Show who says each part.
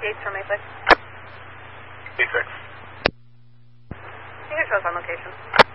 Speaker 1: Yates from A6.
Speaker 2: A6.
Speaker 1: You can show us on location.